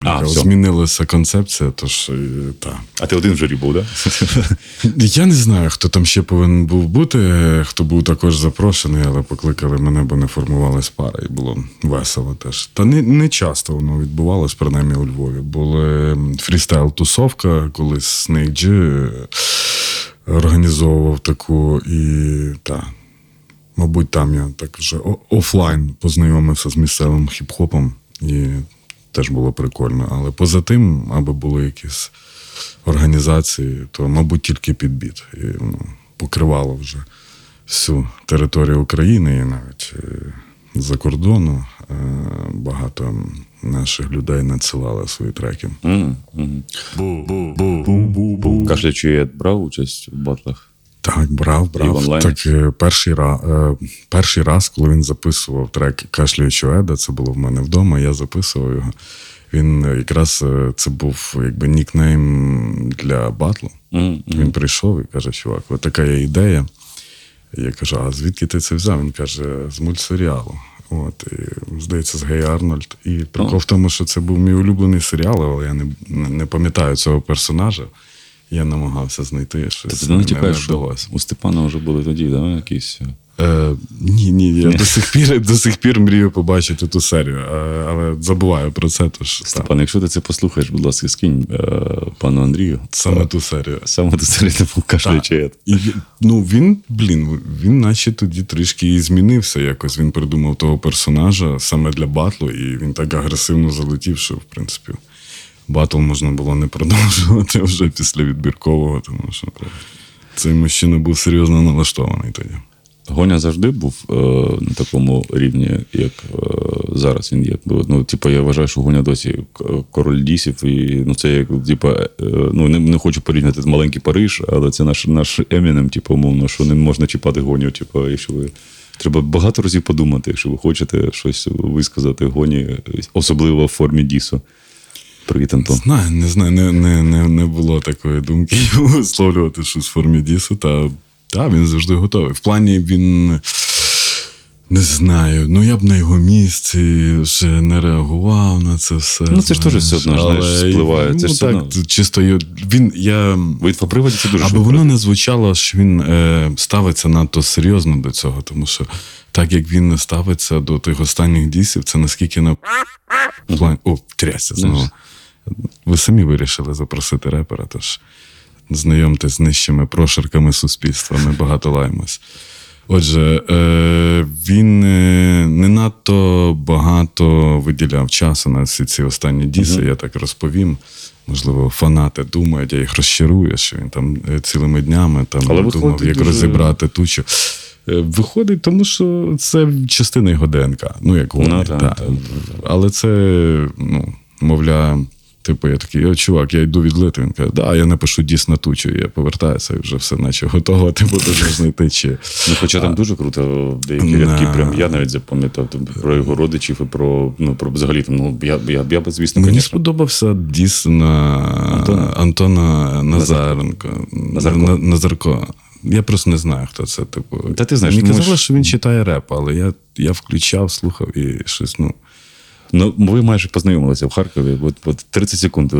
Змінилася концепція, тож так. А ти один в журі був, так? Да? Я не знаю, хто там ще повинен був бути, хто був також запрошений, але покликали мене, бо не формувалась пара, і було весело теж. Та не часто воно відбувалось, принаймні у Львові. Були фрістайл-тусовка, колись Snake G організовував таку, і так. Мабуть, там я так вже офлайн познайомився з місцевим хіп-хопом, і теж було прикольно. Але поза тим, аби були якісь організації, то, мабуть, тільки під біт. І покривало вже всю територію України і навіть за кордону. Багато наших людей надсилали свої треки. Кашлячий брав участь у батлах? Так, брав. Так, перший раз, коли він записував трек «Кашляючого Еда», це було в мене вдома, я записував його. Він якраз, це був якби нікнейм для батлу. Він прийшов і каже: чувак, от така є ідея. Я кажу: а звідки ти це взяв? Він каже: з мультсеріалу. От, і, здається, з Гей Арнольд. І прикол в тому, що це був мій улюблений серіал, але я не пам'ятаю цього персонажа. Я намагався знайти щось. Ти не тікаєш, що у Степана вже були тоді, да, якісь? Ні, я до сих пір мрію побачити ту серію, але забуваю про це. Тож, Степан, якщо ти це послухаєш, будь ласка, скинь пану Андрію. Саме ту серію. Саме ту серію, не був «Кашляючий». Він наче тоді трішки і змінився якось. Він придумав того персонажа саме для батлу, і він так агресивно залетів, що, в принципі, батл можна було не продовжувати вже після відбіркового, тому що цей мужчина був серйозно налаштований тоді. Гоня завжди був на такому рівні, як зараз він є. Я вважаю, що Гоня досі король дісів, і це як, не хочу порівняти з «Маленький Париж», але це наш Емінем, умовно, що не можна чіпати Гоню, якщо ви... Треба багато разів подумати, якщо ви хочете щось висказати Гоні, особливо в формі дісу. Привіт, Антон. Не знаю, не було такої думки висловлювати щось в формі дісу, та він завжди готовий. В плані він, не знаю, я б на його місці вже не реагував на це все. Це ж теж все одно, спливає. Це ж так, чисто в інфоприводі це дуже аби воно не звучало, що він ставиться надто серйозно до цього, тому що так, як він ставиться до тих останніх дісів, це наскільки на плані... трясся знову. Ви самі вирішили запросити репера, тож знайомтесь з нижчими прошарками суспільства, ми багато лаємось. Отже, він не надто багато виділяв часу на всі ці останні діси, я так розповім. Можливо, фанати думають, я їх розчарую, що він там цілими днями думав, як розібрати тучу. Виходить, тому що це частина його ДНК. Як Гоня. Але це, мовляв, я такий: чувак, я йду відлити. Він каже: я напишу діс на тучу. Я повертаюся і вже все наче готово, дуже знайти чи... Хоча там дуже круто, деякі рядки, прям я навіть запам'ятав про його родичів і про взагалі там, я б, звісно, мені сподобався діс на Антона Назарко. Я просто не знаю, хто це. Та ти знаєш, мені казали, що він читає реп, але я включав, слухав і щось, ви майже познайомилися в Харкові, от 30 секунд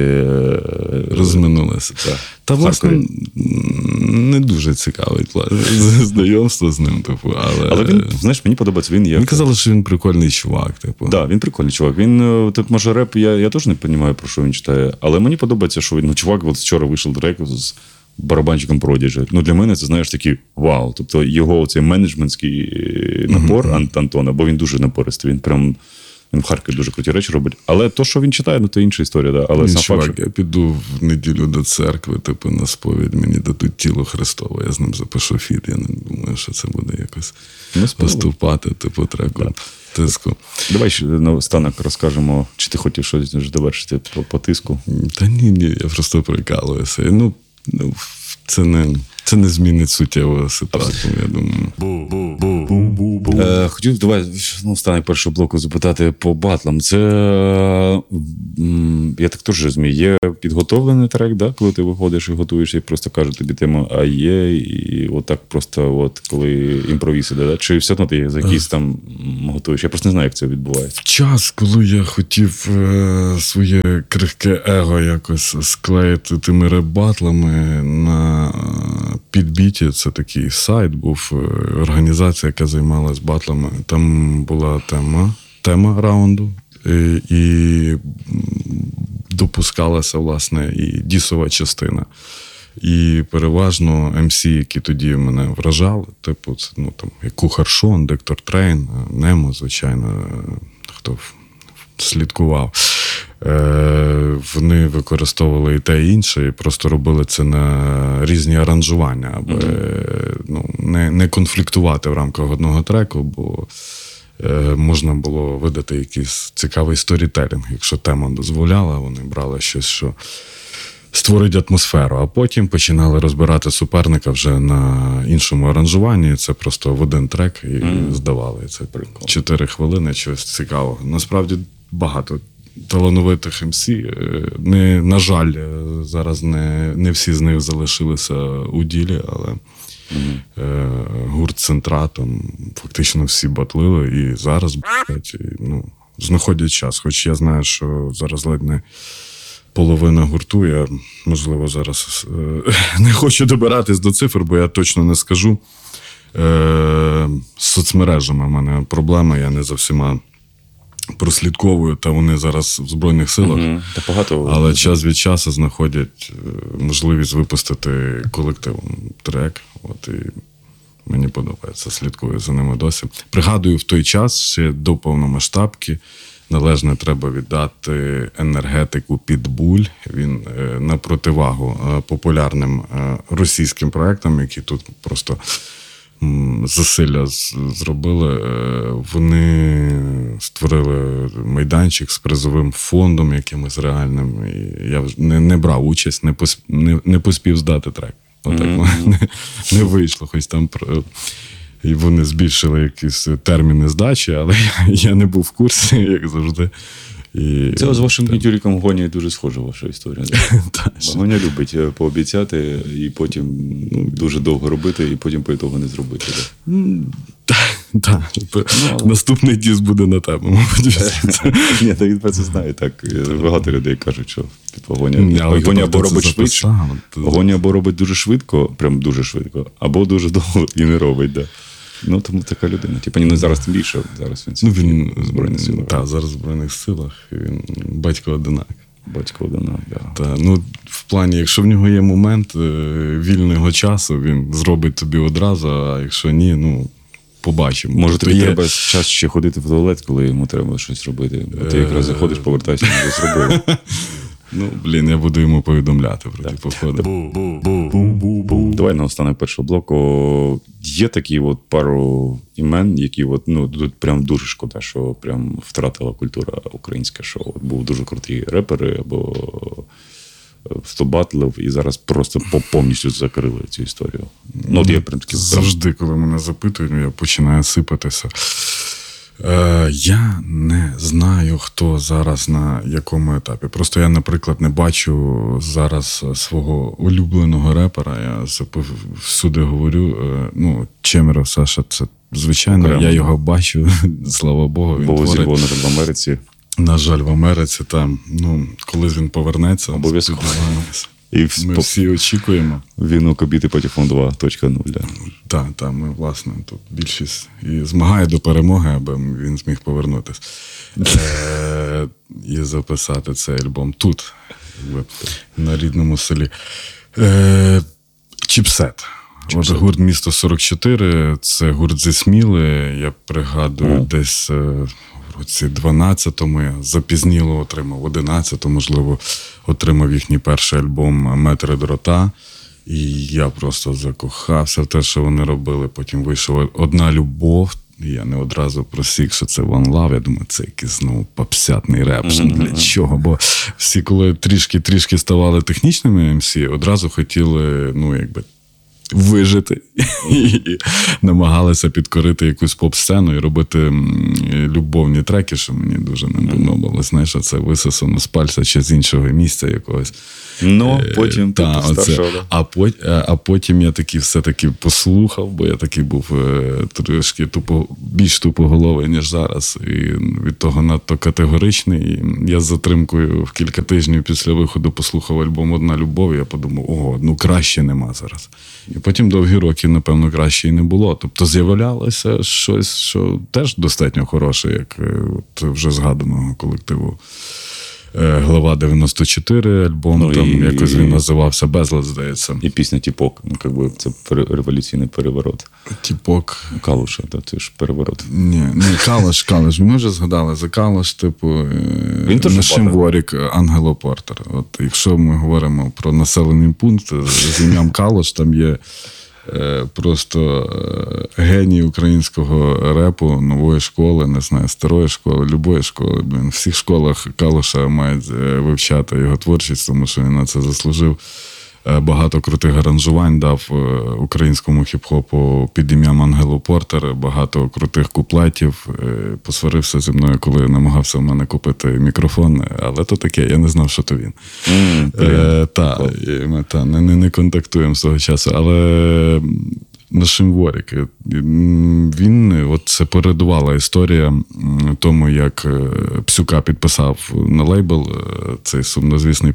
розминулися. Та, власне, не дуже цікавий знайомство з ним. Але він, знаєш, мені подобається. Він казали, що він прикольний чувак. Так, він прикольний чувак. Він, може, реп, я теж не розумію, про що він читає, але мені подобається, що він, чувак, вчора вийшов трек з барабанчиком Prodigy. Для мене це, знаєш, такий вау. Тобто його цей менеджментський напор Антона, бо він дуже напористий. Він в Харкові дуже круті речі робить. Але то, що він читає, то інша історія. Да. Але сам чувак, факт, я піду в неділю до церкви, на сповідь, мені дадуть тіло Христове, я з ним запишу фіт. Я не думаю, що це буде якось поступати, треку. Тиску. Давай ще наостанок розкажемо, чи ти хотів щось довершити по тиску? Та ні, я просто прикалуюся. Це Це не змінить суттєво ситуацію, я думаю. Хотів, давай, останній першого блоку запитати по батлам. Це, я так теж розумію, є підготовлений трек, да? Коли ти виходиш і готуєш, і просто кажуть тобі тему, а є, і отак просто, коли імпровіз іде, да? Чи все одно ти за якийсь там готуєш? Я просто не знаю, як це відбувається. В час, коли я хотів своє крихке его якось склеїти тими реп-батлами на Підбіті, це такий сайт був, організація, яка займалась батлами. Там була тема раунду, і допускалася, власне, і дісова частина. І переважно МС, які тоді мене вражали, типу, це, там, як Кухар Шон, Доктор Трейн, Немо, звичайно, хто слідкував. Вони використовували і те, і інше, і просто робили це на різні аранжування, аби не конфліктувати в рамках одного треку, бо можна було видати якийсь цікавий сторітелінг. Якщо тема дозволяла, вони брали щось, що створить атмосферу, а потім починали розбирати суперника вже на іншому аранжуванні. Це просто в один трек і здавали. Це 4 хвилини чогось цікавого. Насправді багато талановитих МС. На жаль, зараз не всі з них залишилися у ділі, але гурт «Центра» там фактично всі батлили і зараз знаходять час. Хоч я знаю, що зараз ледь не половина гурту. Я, можливо, зараз не хочу добиратись до цифр, бо я точно не скажу. З соцмережами в мене проблема, я не за всіма прослідковую, та вони зараз в Збройних силах. Та багато. Але час від часу знаходять можливість випустити колективом трек. От, і мені подобається, слідкую за ними досі. Пригадую, в той час, ще до повномасштабки, належне треба віддати енергетику «Підбуль». Він на противагу популярним російським проектам, які тут просто засилля зробили. Вони створили майданчик з призовим фондом якимось реальним. І я не брав участь, не поспів здати трек. Отак не вийшло, хоч там і вони збільшили якісь терміни здачі, але я не був в курсі, як завжди. І це з вашим Дмитриком Гоня дуже схожа ваша історія. Гоня любить пообіцяти і потім дуже довго робити, і потім по ітогу не зробити. Так. Наступний діс буде на тебе, мабуть. Ні, та він про це знає. Так, багато людей кажуть, що Гоня або робить швидше. Гоня або робить дуже швидко, прям дуже швидко, або дуже довго і не робить. Тому така людина. Зараз тим більше. Зараз він в Збройних силах. Так, зараз в Збройних силах. Він батько-одинак. Батько-одинак, так. В плані, якщо в нього є момент вільного часу, він зробить тобі одразу, а якщо ні, побачимо. Може, тобі треба час ще ходити в туалет, коли йому треба щось робити. А ти якраз заходиш, повертайся, і щось робив. Я буду йому повідомляти про ті походи. Давай на останній першого блоку. Є такі пару імен, які тут прям дуже шкода, що прям втратила культура українська, що був дуже крутий репери або 100 батлів, і зараз просто повністю закрили цю історію. Я прям таки завжди, коли мене запитують, я починаю сипатися. Я не знаю, хто зараз на якому етапі. Просто я, наприклад, не бачу зараз свого улюбленого репера. Я всюди говорю, Чемеров Саша, це звичайно, я його бачу, слава Богу. Бо зі Львова в Америці. На жаль, в Америці там, коли він повернеться, обов'язково. Ми всі очікуємо. Він у Кобіти Патефон 2.0. Так, ми, власне, тут більшість і змагає до перемоги, аби він зміг повернутися. І записати цей альбом тут, на рідному селі. Чіпсет. От гурт «Місто 44», це гурт зі Сміли. Я пригадую, десь в році 12-му я запізніло отримав, 11-му, можливо, отримав їхній перший альбом «Метри дрота». І я просто закохався в те, що вони робили. Потім вийшов «Одна любов». І я не одразу просік, що це One Love. Я думаю, це якийсь попсятний реп. Для чого? Бо всі, коли трішки ставали технічними МС, одразу хотіли, вижити і намагалися підкорити якусь поп-сцену і робити любовні треки, що мені дуже не подобалось. Знаєш, це висосано з пальця чи з іншого місця якогось. Ну, потім старшого. А потім я таки все-таки послухав, бо я такий був трошки більш тупоголовий, ніж зараз. І від того надто категоричний. І я з затримкою в кілька тижнів після виходу послухав альбом «Одна любов», і я подумав, ого, ну краще нема зараз. І потім довгі роки, напевно, краще і не було. Тобто з'являлося щось, що теж достатньо хороше, як от вже згаданого колективу. Глава 94, альбом, ну, там якось він називався «Безлад», здається. І пісня «Тіпок», ну, якби це революційний переворот. «Тіпок». Калуша, це ж переворот. Ні, Калуш. Ми вже згадали за Калуш, типу, Нашим Ворік, Ангело Портер. От, якщо ми говоримо про населений пункт з ім'ям Калуш, там є просто геній українського репу, нової школи, не знаю, старої школи, любої школи. В всіх школах Калуша мають вивчати його творчість, тому що він на це заслужив. Багато крутих аранжувань дав українському хіп-хопу під ім'ям Ангело Портер, багато крутих куплетів. Посварився зі мною, коли намагався в мене купити мікрофон, але то таке, я не знав, що то він. Ми не контактуємо з того часу, але Нашим Ворік, він, це передувала історія тому, як Псюка підписав на лейбл цей сумнозвісний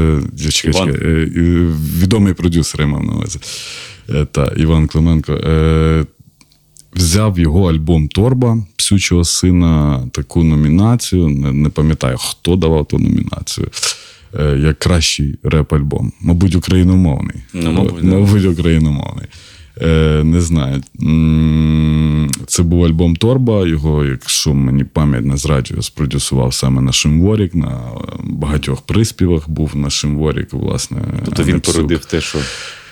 відомий продюсер, я мав на увазі, Іван Клименко, взяв його альбом «Торба», Псючого сина, таку номінацію, не пам'ятаю, хто давав ту номінацію, як кращий реп-альбом. Мабуть, україномовний. Мабуть, україномовний. Не знаю. Це був альбом «Торба», його, якщо мені пам'ять не зраджує, спродюсував саме Нашим Ворік, на багатьох приспівах був Нашим Ворік, власне. Тобто він породив те, що...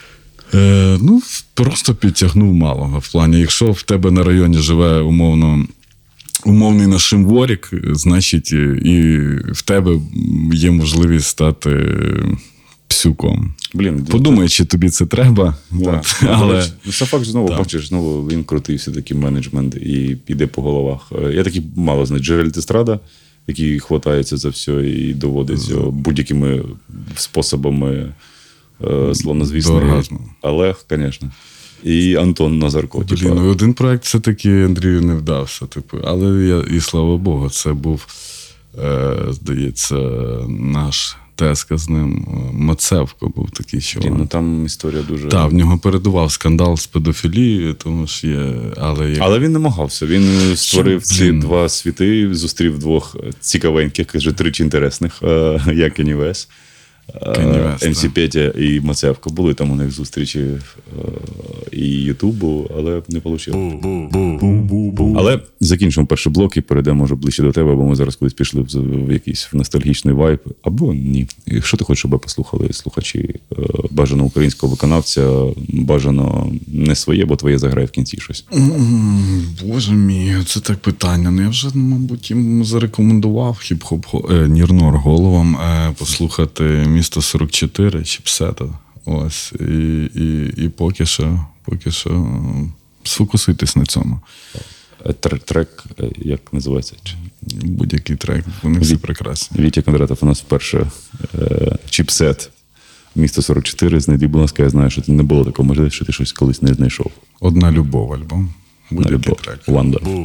Просто підтягнув малого. В плані, якщо в тебе на районі живе умовний Нашим Ворік, значить і в тебе є можливість стати Псюком. Подумай, чи тобі це треба. Але Сафак бачиш, він крутий все-таки менеджмент і піде по головах. Я такий мало знаю. Джеральд Естрада, який хватається за все і доводить будь-якими способами славнозвісний Олег, звісно. І Антон Назарко. Один проект все-таки Андрію не вдався. Але і слава Богу, це був, здається, наш теска з ним. Мацевко був такий, що... Там історія дуже... Так, в нього передував скандал з педофілією, тому що є... Але він намагався. Він створив ці два світи, зустрів двох цікавеньких, каже, тричі інтересних, як Кенні Вест. МС Петя і Мацевко. Були там у них зустрічі і Ютубу, але не вийшло. Але закінчимо перший блок і перейдемо, може, ближче до тебе, бо ми зараз колись пішли в якийсь ностальгічний вайб. Або ні. Якщо ти хочеш, щоб послухали слухачі, бажано українського виконавця, бажано не своє, бо твоє заграє в кінці щось. Боже мій, це так питання. Я вже, мабуть, їм зарекомендував хіп-хоп Нірнор головам послухати «Місто 44» Чіпсета. Ось. І поки що сфокусуйтесь на цьому. Трек, як називається? Будь-який трек, вони всі прекрасні. Вітя Кондратов у нас вперше Чіпсет «Місто 44». Знайди, будь ласка, я знаю, що це не було такого можливості, що ти щось колись не знайшов. «Одна любов» альбом. Будь-який трек. Wonder.